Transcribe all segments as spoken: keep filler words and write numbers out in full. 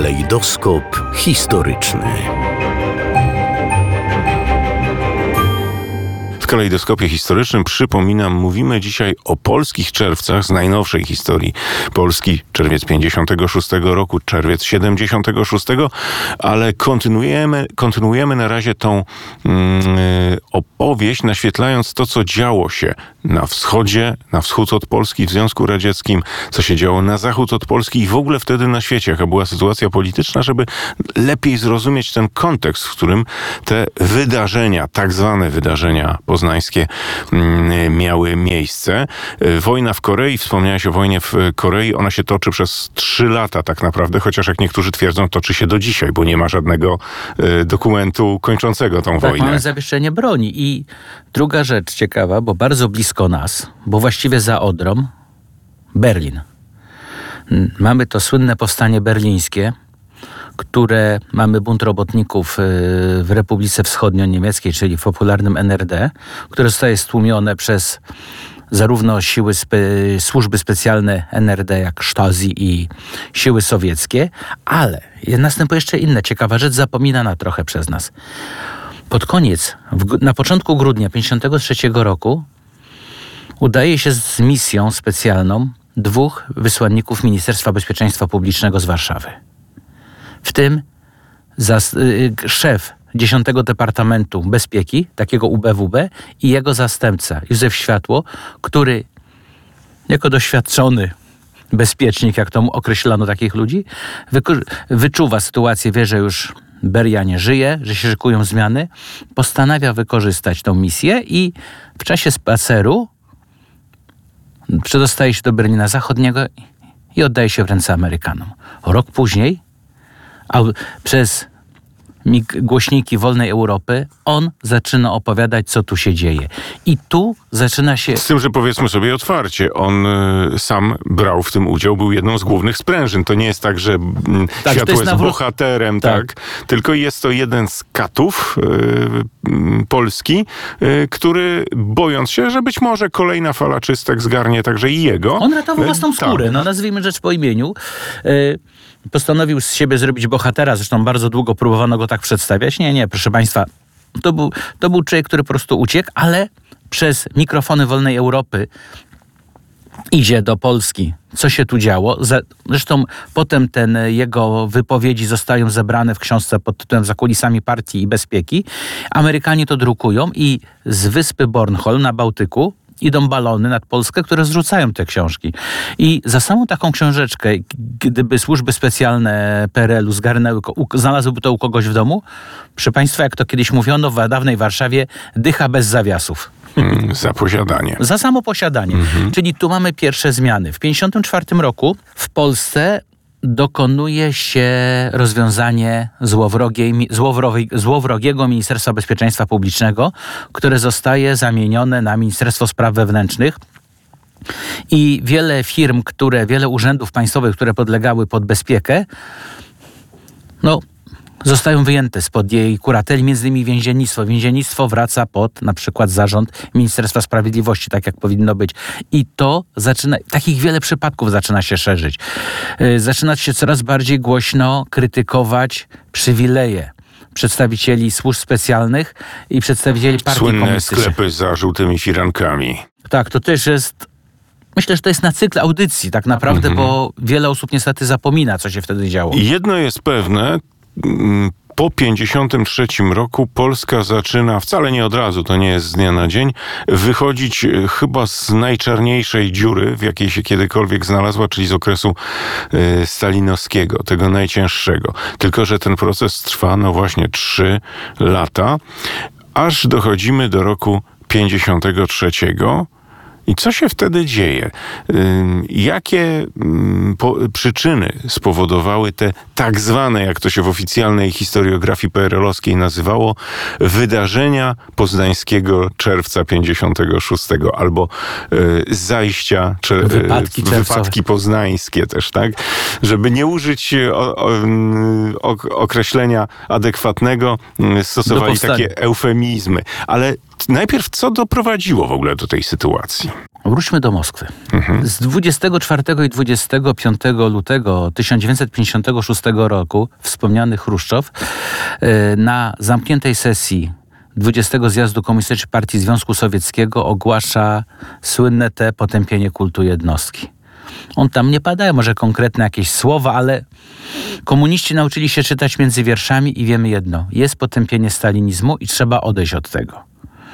Kalejdoskop historyczny. W kalejdoskopie historycznym, przypominam, mówimy dzisiaj o polskich czerwcach z najnowszej historii Polski. Czerwiec pięćdziesiątego szóstego roku, czerwiec siedemdziesiątego szóstego, ale kontynuujemy, kontynuujemy na razie tą mm, opowieść, naświetlając to, co działo się na wschodzie, na wschód od Polski w Związku Radzieckim, co się działo na zachód od Polski i w ogóle wtedy na świecie, jaka była sytuacja polityczna, żeby lepiej zrozumieć ten kontekst, w którym te wydarzenia, tak zwane wydarzenia poznańskie miały miejsce. Wojna w Korei, wspomniałeś o wojnie w Korei, ona się toczy przez trzy lata tak naprawdę, chociaż jak niektórzy twierdzą, toczy się do dzisiaj, bo nie ma żadnego dokumentu kończącego tą tak, wojnę. Mamy zawieszenie broni. I druga rzecz ciekawa, bo bardzo blisko nas, bo właściwie za Odrą, Berlin. Mamy to słynne powstanie berlińskie, które mamy bunt robotników w Republice Wschodnio-Niemieckiej, czyli w popularnym N R D, które zostaje stłumione przez zarówno siły spe- służby specjalne N R D, jak Stasi i siły sowieckie, ale następuje jeszcze inna ciekawa rzecz, zapominana trochę przez nas. Pod koniec, w, na początku grudnia pięćdziesiątego trzeciego roku udaje się z misją specjalną dwóch wysłanników Ministerstwa Bezpieczeństwa Publicznego z Warszawy. W tym zas- y, szef dziesiątego Departamentu Bezpieki, takiego U B W B, i jego zastępca Józef Światło, który jako doświadczony bezpiecznik, jak to określano takich ludzi, wyko- wyczuwa sytuację, wie, że już Beria nie żyje, że się szykują zmiany, postanawia wykorzystać tą misję i w czasie spaceru przedostaje się do Berlina Zachodniego i oddaje się w ręce Amerykanom. Rok później a przez mig- głośniki Wolnej Europy on zaczyna opowiadać, co tu się dzieje. I tu zaczyna się... Z tym, że powiedzmy sobie otwarcie, on y, sam brał w tym udział, był jedną z głównych sprężyn. To nie jest tak, że mm, Tak, Światło to jest jest nawró- bohaterem, tak. Tak. Tylko jest to jeden z katów y, y, Polski, y, który bojąc się, że być może kolejna fala czystek zgarnie także i jego. On ratował y, własną skórę, tak. no nazwijmy rzecz po imieniu. Y, postanowił z siebie zrobić bohatera, zresztą bardzo długo próbowano go tak przedstawiać. Nie, nie, proszę państwa, to był, to był człowiek, który po prostu uciekł, ale przez mikrofony Wolnej Europy idzie do Polski. Co się tu działo? Zresztą potem ten jego wypowiedzi zostają zebrane w książce pod tytułem Za kulisami partii i bezpieki. Amerykanie to drukują i z wyspy Bornholm na Bałtyku idą balony nad Polskę, które zrzucają te książki. I za samą taką książeczkę, gdyby służby specjalne P R L-u zgarnęły, znalazłyby to u kogoś w domu, proszę państwa, jak to kiedyś mówiono w dawnej Warszawie, dycha bez zawiasów. Mm, za posiadanie. Za samo posiadanie. Mhm. Czyli tu mamy pierwsze zmiany. W pięćdziesiątym czwartym roku w Polsce dokonuje się rozwiązanie złowrogiej, złowrowej, złowrogiego Ministerstwa Bezpieczeństwa Publicznego, które zostaje zamienione na Ministerstwo Spraw Wewnętrznych. I wiele firm, które, wiele urzędów państwowych, które podlegały pod bezpiekę, no, zostają wyjęte spod jej kurateli, między innymi więziennictwo. Więziennictwo wraca pod na przykład zarząd Ministerstwa Sprawiedliwości, tak jak powinno być. I to zaczyna, takich wiele przypadków zaczyna się szerzyć. Yy, zaczyna się coraz bardziej głośno krytykować przywileje przedstawicieli służb specjalnych i przedstawicieli partii Słynne komunistycznej. sklepy za żółtymi firankami. Tak, to też jest... Myślę, że to jest na cykl audycji tak naprawdę, mm-hmm. bo wiele osób niestety zapomina, co się wtedy działo. I jedno jest pewne, po pięćdziesiątym trzecim roku Polska zaczyna, wcale nie od razu, to nie jest z dnia na dzień, wychodzić chyba z najczarniejszej dziury, w jakiej się kiedykolwiek znalazła, czyli z okresu y, stalinowskiego, tego najcięższego. Tylko że ten proces trwa, no właśnie, trzy lata, aż dochodzimy do roku pięćdziesiątego trzeciego. I co się wtedy dzieje? Jakie przyczyny spowodowały te tak zwane, jak to się w oficjalnej historiografii P R L-owskiej nazywało, wydarzenia poznańskiego czerwca pięćdziesiątego szóstego albo zajścia, czy wypadki, wypadki poznańskie też, tak? Żeby nie użyć o, o, o, określenia adekwatnego, stosowali takie eufemizmy. Ale najpierw co doprowadziło w ogóle do tej sytuacji? Wróćmy do Moskwy. Mhm. Z dwudziestego czwartego i dwudziestego piątego lutego tysiąc dziewięćset pięćdziesiątego szóstego roku wspomniany Chruszczow na zamkniętej sesji dwudziestego Zjazdu Komunistycznej Partii Związku Sowieckiego ogłasza słynne te potępienie kultu jednostki. On tam nie padają może konkretne jakieś słowa, ale komuniści nauczyli się czytać między wierszami i wiemy jedno. Jest potępienie stalinizmu i trzeba odejść od tego.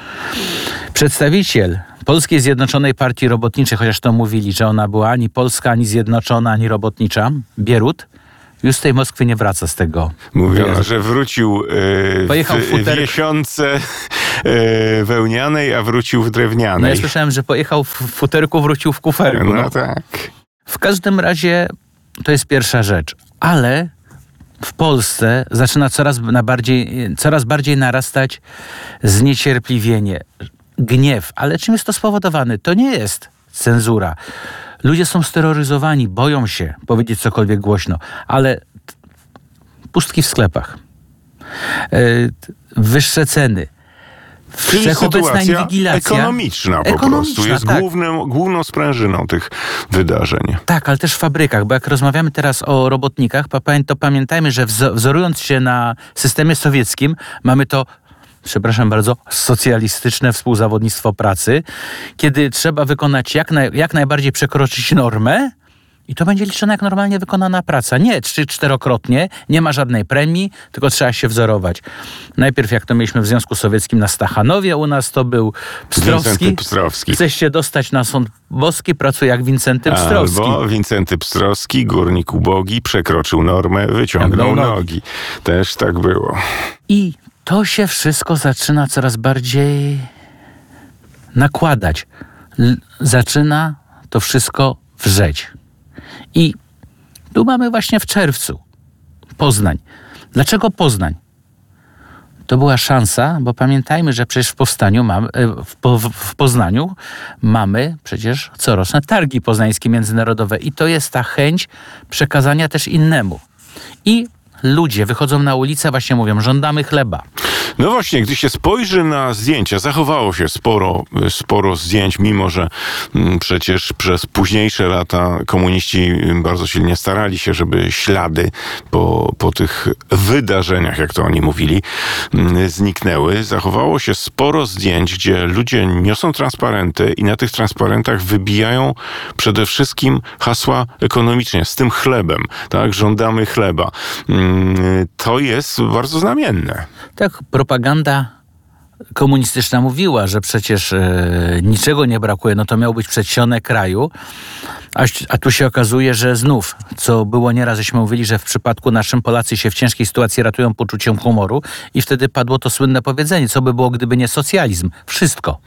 Przedstawiciel Polskiej Zjednoczonej Partii Robotniczej, chociaż to mówili, że ona była ani polska, ani zjednoczona, ani robotnicza, Bierut, już z tej Moskwy nie wraca z tego. Mówiono, wyjazdu. że wrócił yy, Pojechał w w futerk- wiesiące yy, wełnianej, a wrócił w No drewnianej. ja słyszałem, że pojechał w futerku, wrócił w kuferku. No, No. tak. W każdym razie to jest pierwsza rzecz, ale w Polsce zaczyna coraz, na bardziej, coraz bardziej narastać zniecierpliwienie, gniew. Ale czym jest to spowodowane? To nie jest cenzura. Ludzie są steroryzowani, boją się powiedzieć cokolwiek głośno, ale pustki w sklepach, yy, wyższe ceny, Czyli wszechobecna sytuacja inwigilacja. ekonomiczna po Ekonomiczna, prostu jest tak. głównym, główną sprężyną tych wydarzeń. Tak, ale też w fabrykach, bo jak rozmawiamy teraz o robotnikach, to pamiętajmy, że wzorując się na systemie sowieckim, mamy to, przepraszam bardzo, socjalistyczne współzawodnictwo pracy, kiedy trzeba wykonać jak, naj, jak najbardziej przekroczyć normę i to będzie liczone jak normalnie wykonana praca. Nie trzy, czterokrotnie, nie ma żadnej premii, tylko trzeba się wzorować. Najpierw jak to mieliśmy w Związku Sowieckim na Stachanowie, u nas to był Pstrowski. Wincenty Pstrowski. Chcesz się dostać na sąd boski, pracuj jak Wincenty Pstrowski. Albo Wincenty Pstrowski, górnik ubogi, przekroczył normę, wyciągnął Ciągnął nogi. nogi. Też tak było. I to się wszystko zaczyna coraz bardziej nakładać. L- zaczyna to wszystko wrzeć. I tu mamy właśnie w czerwcu Poznań. Dlaczego Poznań? To była szansa, bo pamiętajmy, że przecież w powstaniu mamy, w, po, w Poznaniu mamy przecież coroczne targi poznańskie międzynarodowe i to jest ta chęć przekazania też innemu. I ludzie wychodzą na ulicę, właśnie mówią, żądamy chleba. No właśnie, gdy się spojrzy na zdjęcia, zachowało się sporo, sporo zdjęć, mimo że m, przecież przez późniejsze lata komuniści bardzo silnie starali się, żeby ślady po, po tych wydarzeniach, jak to oni mówili, m, zniknęły. Zachowało się sporo zdjęć, gdzie ludzie niosą transparenty i na tych transparentach wybijają przede wszystkim hasła ekonomiczne, z tym chlebem, tak? Żądamy chleba. M, to jest bardzo znamienne. Tak, propaganda komunistyczna mówiła, że przecież e, niczego nie brakuje, no to miał być przedsionek kraju, a, a tu się okazuje, że znów, co było nieraz, żeśmy mówili, że w przypadku naszym Polacy się w ciężkiej sytuacji ratują poczuciem humoru i wtedy padło to słynne powiedzenie, co by było, gdyby nie socjalizm? Wszystko.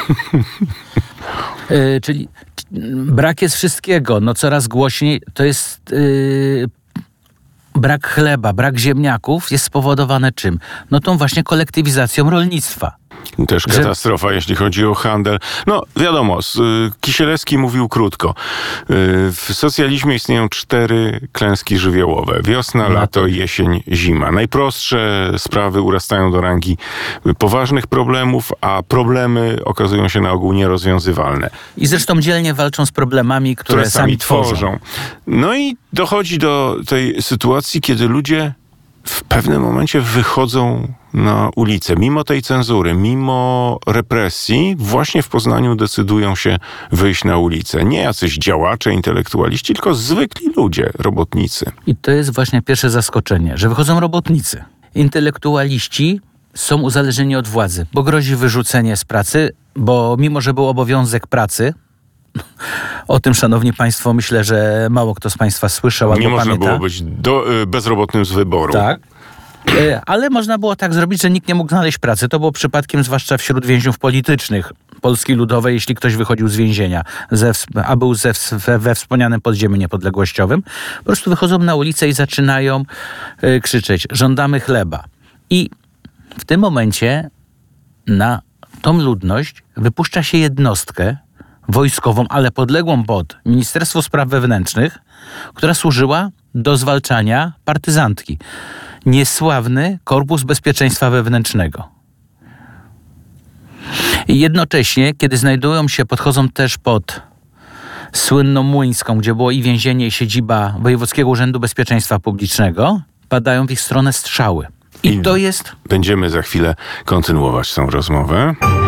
e, czyli brak jest wszystkiego, no coraz głośniej, to jest... E, Brak chleba, brak ziemniaków jest spowodowane czym? No tą właśnie kolektywizacją rolnictwa. Też Że- katastrofa, jeśli chodzi o handel. No wiadomo, s- y, Kisielewski mówił krótko. Y, W socjalizmie istnieją cztery klęski żywiołowe. Wiosna, lato, jesień, zima. Najprostsze sprawy urastają do rangi poważnych problemów, a problemy okazują się na ogół nierozwiązywalne, I zresztą dzielnie walczą z problemami, które, które sami tworzą. No i dochodzi do tej sytuacji, kiedy ludzie w pewnym momencie wychodzą na ulicę. Mimo tej cenzury, mimo represji, właśnie w Poznaniu decydują się wyjść na ulicę. Nie jacyś działacze, intelektualiści, tylko zwykli ludzie, robotnicy. I to jest właśnie pierwsze zaskoczenie, że wychodzą robotnicy. Intelektualiści są uzależnieni od władzy, bo grozi wyrzucenie z pracy, bo mimo, że był obowiązek pracy, o tym, szanowni państwo, myślę, że mało kto z państwa słyszał albo Nie można pamięta. było być do, y, bezrobotnym z wyboru. Tak. E, Ale można było tak zrobić, że nikt nie mógł znaleźć pracy. To było przypadkiem zwłaszcza wśród więźniów politycznych Polski Ludowej, jeśli ktoś wychodził z więzienia, ze, a był ze, we, we wspomnianym podziemiu niepodległościowym. Po prostu wychodzą na ulicę i zaczynają e, krzyczeć, żądamy chleba. I w tym momencie na tą ludność wypuszcza się jednostkę wojskową, ale podległą pod Ministerstwo Spraw Wewnętrznych, która służyła do zwalczania partyzantki. Niesławny Korpus Bezpieczeństwa Wewnętrznego. I jednocześnie, kiedy znajdują się, podchodzą też pod słynną Młyńską, gdzie było i więzienie, i siedziba Wojewódzkiego Urzędu Bezpieczeństwa Publicznego, padają w ich stronę strzały. I, I to jest... Będziemy za chwilę kontynuować tą rozmowę.